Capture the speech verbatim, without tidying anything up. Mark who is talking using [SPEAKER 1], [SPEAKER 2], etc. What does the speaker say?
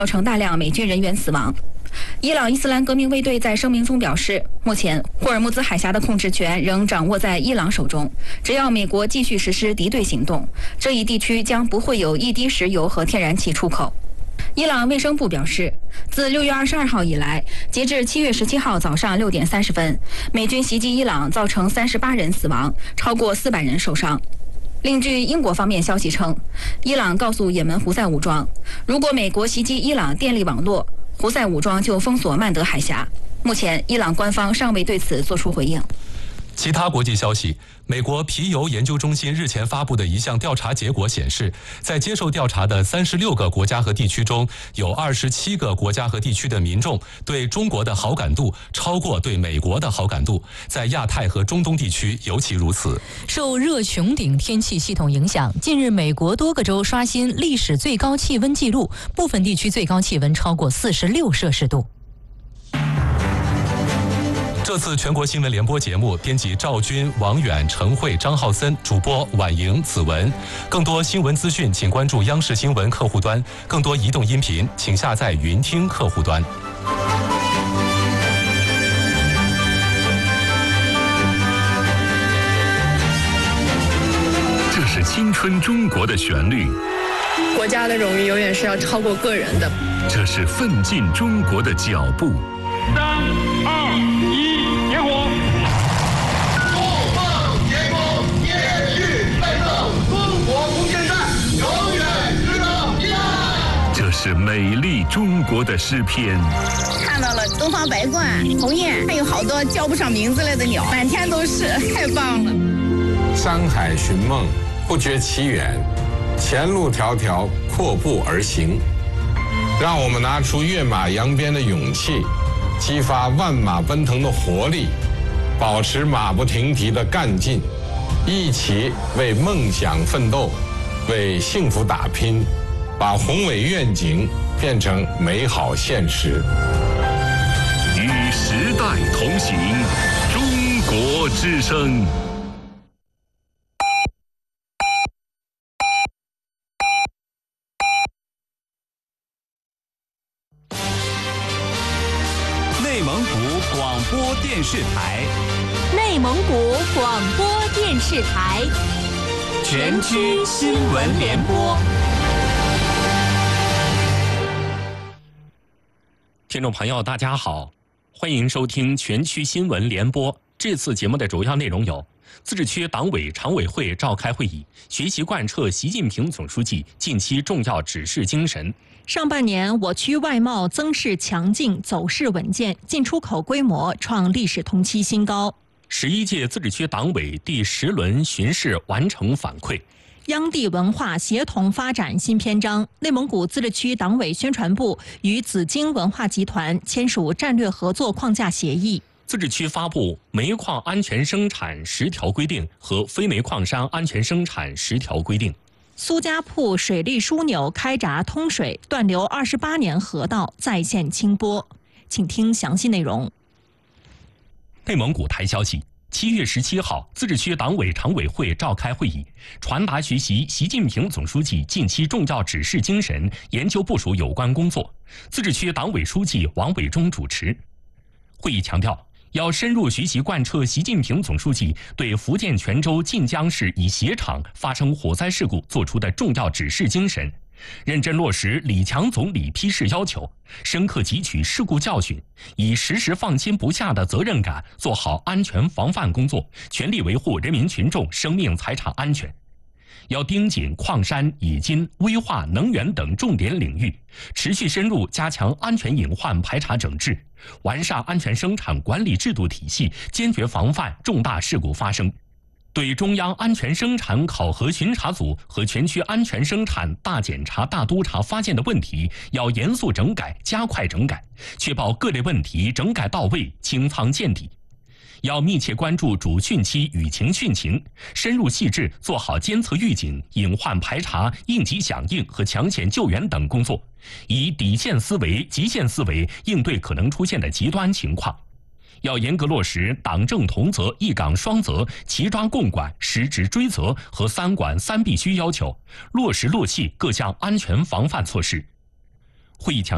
[SPEAKER 1] 造成大量美军人员死亡。伊朗伊斯兰革命卫队在声明中表示，目前霍尔木兹海峡的控制权仍掌握在伊朗手中，只要美国继续实施敌对行动，这一地区将不会有一滴石油和天然气出口。伊朗卫生部表示，自六月二十二号以来，截至七月十七号早上六点三十分，美军袭击伊朗，造成三十八人死亡，超过四百人受伤。另据英国方面消息称，伊朗告诉也门胡塞武装，如果美国袭击伊朗电力网络，胡塞武装就封锁曼德海峡。目前，伊朗官方尚未对此作出回应。
[SPEAKER 2] 其他国际消息，美国皮尤研究中心日前发布的一项调查结果显示，在接受调查的三十六个国家和地区中，有二十七个国家和地区的民众对中国的好感度超过对美国的好感度，在亚太和中东地区尤其如此。
[SPEAKER 3] 受热穹顶天气系统影响，近日美国多个州刷新历史最高气温纪录，部分地区最高气温超过四十六摄氏度。
[SPEAKER 2] 这次全国新闻联播节目，编辑赵军、王远、陈慧、张浩森，主播婉莹、子文。更多新闻资讯，请关注央视新闻客户端；更多移动音频，请下载云听客户端。
[SPEAKER 4] 这是青春中国的旋律，
[SPEAKER 5] 国家的荣誉永远是要超过个人的。
[SPEAKER 4] 这是奋进中国的脚步。
[SPEAKER 6] 三二一，点火！
[SPEAKER 7] 不放天空，延续奋斗，中国空间站永远值得依赖。
[SPEAKER 4] 这是美丽中国的诗篇。
[SPEAKER 8] 看到了东方白鹳、鸿雁，还有好多叫不上名字来的鸟，满天都是，太棒了。
[SPEAKER 9] 山海寻梦，不觉其远，前路迢迢，阔步而行。让我们拿出跃马扬鞭的勇气，激发万马奔腾的活力，保持马不停蹄的干劲，一起为梦想奋斗，为幸福打拼，把宏伟愿景变成美好现实。
[SPEAKER 4] 与时代同行，中国之声。
[SPEAKER 10] 内蒙古广播电视台，
[SPEAKER 11] 内蒙古广播电视台，
[SPEAKER 10] 全区新闻联播。
[SPEAKER 12] 听众朋友，大家好，欢迎收听全区新闻联播。这次节目的主要内容有：自治区党委常委会召开会议，学习贯彻习近平总书记近期重要指示精神。
[SPEAKER 13] 上半年，我区外贸增势强劲，走势稳健，进出口规模创历史同期新高。
[SPEAKER 12] 十一届自治区党委第十轮巡视完成反馈。
[SPEAKER 13] 央地文化协同发展新篇章，内蒙古自治区党委宣传部与紫荆文化集团签署战略合作框架协议。
[SPEAKER 12] 自治区发布煤矿安全生产十条规定和非煤矿山安全生产十条规定。
[SPEAKER 13] 苏家铺水利枢纽开闸通水，断流二十八年河道再现清波。请听详细内容。
[SPEAKER 12] 内蒙古台消息，七月十七号，自治区党委常委会召开会议，传达学习习近平总书记近期重要指示精神，研究部署有关工作。自治区党委书记王伟忠主持。会议强调，要深入学习贯彻习近平总书记对福建泉州晋江市一鞋厂发生火灾事故作出的重要指示精神，认真落实李强总理批示要求，深刻汲取事故教训，以时时放心不下的责任感做好安全防范工作，全力维护人民群众生命财产安全。要盯紧矿山、冶金、危化、能源等重点领域，持续深入加强安全隐患排查整治，完善安全生产管理制度体系，坚决防范重大事故发生。对中央安全生产考核巡查组和全区安全生产大检查、大督查发现的问题，要严肃整改，加快整改，确保各类问题整改到位、清仓见底。要密切关注主汛期雨情汛情，深入细致做好监测预警、隐患排查、应急响应和抢险救援等工作，以底线思维、极限思维应对可能出现的极端情况。要严格落实党政同责、一岗双责、齐抓共管、实质追责和三管三必须要求，落实落细各项安全防范措施。会议强调